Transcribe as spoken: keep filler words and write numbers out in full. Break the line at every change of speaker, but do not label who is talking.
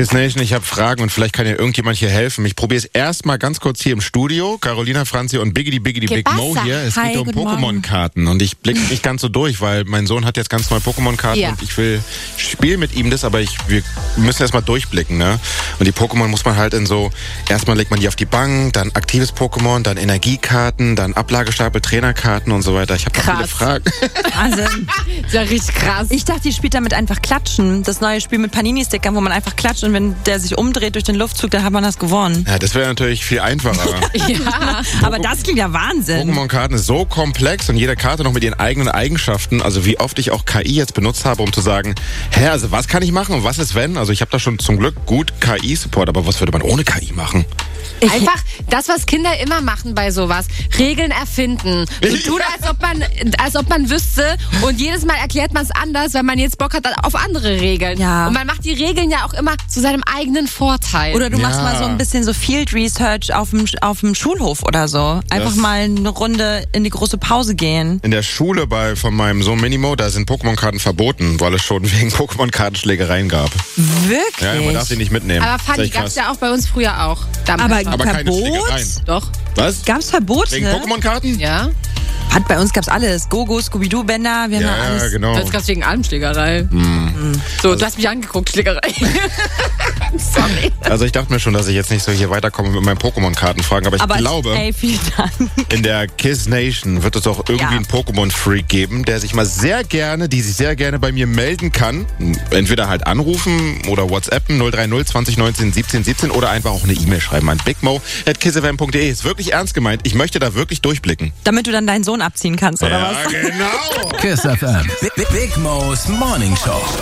Kiss Nation, ich habe Fragen und vielleicht kann ja irgendjemand hier helfen. Ich probiere es erstmal ganz kurz hier im Studio. Carolina, Franzi und Biggity Biggity Big Mo hier. Es
Hi,
geht um
guten
Pokémon-Karten und ich blicke nicht ganz so durch, weil mein Sohn hat jetzt ganz neue Pokémon-Karten
Ja.
und ich will spielen mit ihm das, aber ich, wir müssen erstmal durchblicken, ne? Und die Pokémon muss man halt in so, erstmal legt man die auf die Bank, dann aktives Pokémon, dann Energiekarten, dann Ablagestapel, Trainerkarten und so weiter. Ich habe viele
Krass.
Fragen.
Wahnsinn.
Ist ja richtig krass.
Ich dachte, die spielt damit einfach klatschen. Das neue Spiel mit Panini-Stickern, wo man einfach klatscht und wenn der sich umdreht durch den Luftzug, dann hat man das gewonnen.
Ja, das wäre natürlich viel einfacher.
Ja.
Aber das klingt ja Wahnsinn.
Pokémon-Karten ist so komplex und jede Karte noch mit ihren eigenen Eigenschaften. Also wie oft ich auch K I jetzt benutzt habe, um zu sagen, hä, also was kann ich machen und was ist wenn? Also ich habe da schon zum Glück gut K I-Support, aber was würde man ohne K I machen?
Einfach das, was Kinder immer machen bei sowas. Regeln erfinden. So tun, als ob man, als ob man wüsste und jedes Mal erklärt man es anders, wenn man jetzt Bock hat auf andere Regeln.
Ja.
Und man macht die Regeln ja auch immer zu seinem eigenen Vorteil.
Oder du machst
Ja.
mal so ein bisschen so Field Research auf dem, auf dem Schulhof oder so. Einfach
Das-
mal eine Runde in die große Pause gehen.
In der Schule bei von meinem Sohn Minimo, da sind Pokémon-Karten verboten, weil es schon wegen Pokémon-Kartenschlägereien gab.
Wirklich?
Ja, man darf sie nicht mitnehmen.
Aber
Das
Fanny
ist echt
gab es
krass.
ja auch bei uns früher auch. Damals
Aber,
schon.
Aber keine
Verbot?
Schlägereien.
Doch.
Was?
Gab's Verbote?
Wegen Pokémon-Karten?
Ja.
Hat bei uns gab's alles. Gogo, Scooby-Doo-Bänder, wir haben ja,
Ja,
alles.
genau.
Das gab es wegen allem Schlägerei. So, du hast mich angeguckt, Schlägerei. Sorry.
Also ich dachte mir schon, dass ich jetzt nicht so hier weiterkomme mit meinen Pokémon-Kartenfragen, aber ich
Aber
glaube,
ey, vielen Dank.
in der Kiss Nation wird es auch irgendwie
Ja.
einen Pokémon-Freak geben, der sich mal sehr gerne, die sich sehr gerne bei mir melden kann. Entweder halt anrufen oder WhatsAppen null drei null zwanzig neunzehn siebzehn siebzehn oder einfach auch eine E-Mail schreiben an bigmo at kissfm punkt de. Ist wirklich ernst gemeint. Ich möchte da wirklich durchblicken.
Damit du dann deinen Sohn abziehen kannst, oder was?
genau.
Kiss F M. Big, Big Mo's Morning Show.